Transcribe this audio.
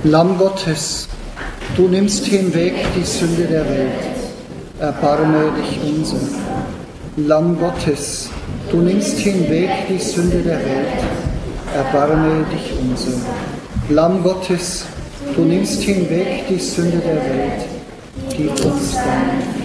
Lamm Gottes, du nimmst hinweg die Sünde der Welt, erbarme dich unser. Lamm Gottes, du nimmst hinweg die Sünde der Welt, erbarme dich unser. Lamm Gottes, du nimmst hinweg die Sünde der Welt, gib uns dein